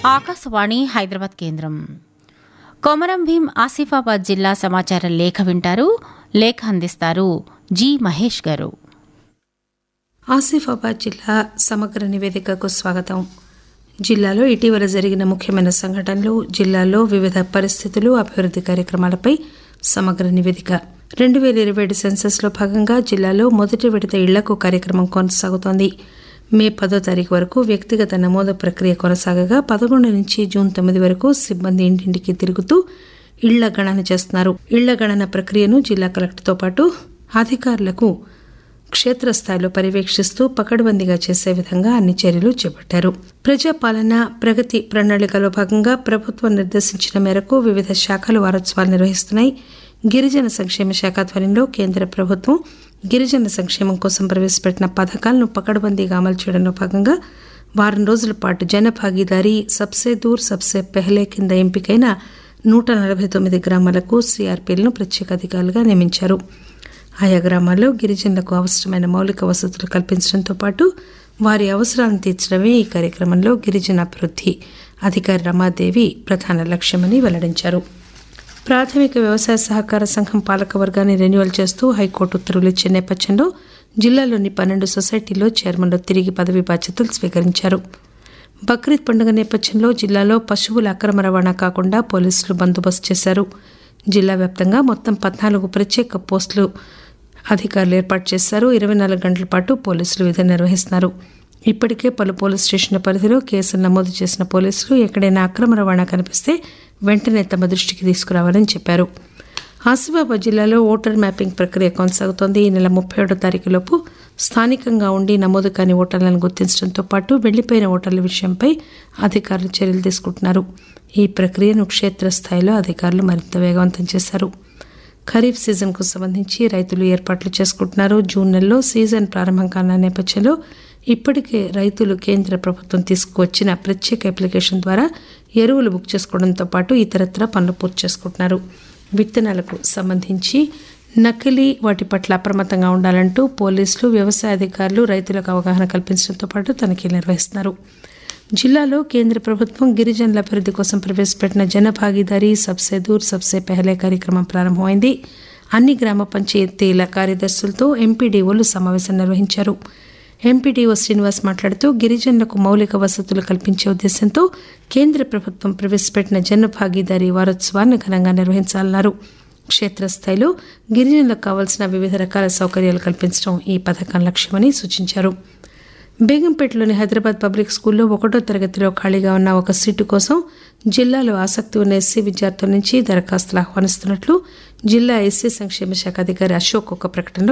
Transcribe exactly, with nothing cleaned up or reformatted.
ఆకాశవాణి హైదరాబాద్ కేంద్రం. కొమరం భీం ఆసిఫాబాద్ జిల్లా సమాచార లేఖ వింటారు. లేఖ అందిస్తారు జి మహేష్ గారు. ఆసిఫాబాద్ జిల్లా సమగ్ర నివేదికకు స్వాగతం. జిల్లాలో ఇటీవల జరిగిన ముఖ్యమైన సంఘటనలు, జిల్లాలో వివిధ పరిస్థితులు, అభివృద్ది కార్యక్రమాలపై సమగ్ర నివేదిక. రెండు వేల ఇరవై ఏడు సెన్సెస్లో భాగంగా జిల్లాలో మొదటి విడత ఇళ్లకు కార్యక్రమం కొనసాగుతోంది. మే పదో తారీఖు వరకు వ్యక్తిగత నమోదు ప్రక్రియ కొనసాగగా పదకొండు నుంచి జూన్ తొమ్మిది వరకు సిబ్బంది ఇంటింటికి తిరుగుతూ ఇళ్ల గణన చేస్తున్నారు. ఇళ్ల గణన ప్రక్రియను జిల్లా కలెక్టర్తో పాటు అధికారులకు క్షేత్రస్థాయిలో పర్యవేక్షిస్తూ పకడ్బందీగా చేసే విధంగా అన్ని చర్యలు చేపట్టారు. ప్రజాపాలన ప్రగతి ప్రణాళికలో భాగంగా ప్రభుత్వం నిర్దేశించిన మేరకు వివిధ శాఖలు వారోత్సవాలు నిర్వహిస్తున్నాయి. గిరిజన సంక్షేమ శాఖ ఆధ్వర్యంలో కేంద్ర ప్రభుత్వం గిరిజన సంక్షేమం కోసం ప్రవేశపెట్టిన పథకాలను పకడ్బందీగా అమలు చేయడంలో భాగంగా వారం రోజుల పాటు జన భాగీదారీ సబ్సే దూర్ సబ్సే పెహలే కింద ఎంపికైన నూట నలభై తొమ్మిది గ్రామాలకు సీఆర్పీలను ప్రత్యేక అధికారులుగా నియమించారు. ఆయా గ్రామాల్లో గిరిజనులకు అవసరమైన మౌలిక వసతులు కల్పించడంతో పాటు వారి అవసరాలను తీర్చడమే ఈ కార్యక్రమంలో గిరిజన అభివృద్ది అధికారి రమాదేవి ప్రధాన లక్ష్యమని వెల్లడించారు. ప్రాథమిక వ్యవసాయ సహకార సంఘం పాలక వర్గాన్ని రెన్యువల్ చేస్తూ హైకోర్టు ఉత్తర్వులు ఇచ్చే నేపథ్యంలో జిల్లాలోని పన్నెండు సొసైటీల్లో చైర్మన్లు తిరిగి పదవీ బాధ్యతలు స్వీకరించారు. బక్రీద్ పండుగ నేపథ్యంలో జిల్లాలో పశువుల అక్రమ రవాణా కాకుండా పోలీసులు బందోబస్తు చేశారు. జిల్లా వ్యాప్తంగా మొత్తం పద్నాలుగు ప్రత్యేక పోస్టులు అధికారులు ఏర్పాటు చేశారు. ఇరవై నాలుగు గంటల పాటు పోలీసులు విధులు నిర్వహిస్తున్నారు. ఇప్పటికే పలు పోలీస్ స్టేషన్ల పరిధిలో కేసులు నమోదు చేసిన పోలీసులు ఎక్కడైనా అక్రమ రవాణా కనిపిస్తే వెంటనే తమ దృష్టికి తీసుకురావాలని చెప్పారు. ఆసిఫాబాద్ జిల్లాలో ఓటర్ మ్యాపింగ్ ప్రక్రియ కొనసాగుతోంది. ఈ నెల ముప్పై ఏడో తారీఖులోపు స్థానికంగా ఉండి నమోదు కాని ఓటర్లను గుర్తించడంతో పాటు వెళ్లిపోయిన ఓటర్ల విషయంపై అధికారులు చర్యలు తీసుకుంటున్నారు. ఈ ప్రక్రియను క్షేత్రస్థాయిలో అధికారులు మరింత వేగవంతం చేశారు. ఖరీఫ్ సీజన్కు సంబంధించి రైతులు ఏర్పాట్లు చేసుకుంటున్నారు. జూన్ నెలలో సీజన్ ప్రారంభం కానున్న నేపథ్యంలో ఇప్పటికే రైతులు కేంద్ర ప్రభుత్వం తీసుకువచ్చిన ప్రత్యేక అప్లికేషన్ ద్వారా ఎరువులు బుక్ చేసుకోవడంతో పాటు ఇతరత్రా పనులు పూర్తి చేసుకుంటున్నారు. విత్తనాలకు సంబంధించి నకిలీ వాటి పట్ల అప్రమత్తంగా ఉండాలంటూ పోలీసులు, వ్యవసాయ అధికారులు రైతులకు అవగాహన కల్పించడంతో పాటు తనిఖీలు నిర్వహిస్తున్నారు. జిల్లాలో కేంద్ర ప్రభుత్వం గిరిజనుల అభివృద్ది కోసం ప్రవేశపెట్టిన జన భాగీదారీ సబ్సే దూర్ సబ్సే పెహలే కార్యక్రమం ప్రారంభమైంది. అన్ని గ్రామ పంచాయతీల కార్యదర్శులతో ఎంపీడీఓలు సమావేశం నిర్వహించారు. ఎంపీడీఓ శ్రీనివాస్ మాట్లాడుతూ గిరిజనులకు మౌలిక వసతులు కల్పించే ఉద్దేశంతో కేంద్ర ప్రభుత్వం ప్రవేశపెట్టిన జన భాగీదారీ వారోత్సవాన్ని ఘనంగా నిర్వహించాలన్నారు. క్షేత్రస్థాయిలో గిరిజనులకు కావాల్సిన వివిధ రకాల సౌకర్యాలు కల్పించడం ఈ పథకం లక్ష్యమని సూచించారు. బేగంపేటలోని హైదరాబాద్ పబ్లిక్ స్కూల్లో ఒకటో తరగతిలో ఖాళీగా ఉన్న ఒక సీటు కోసం జిల్లాలో ఆసక్తి ఉన్న ఎస్సీ విద్యార్థుల నుంచి దరఖాస్తులు ఆహ్వానిస్తున్నట్లు జిల్లా ఎస్సీ సంక్షేమ శాఖ అధికారి అశోక్ ఒక ప్రకటనలో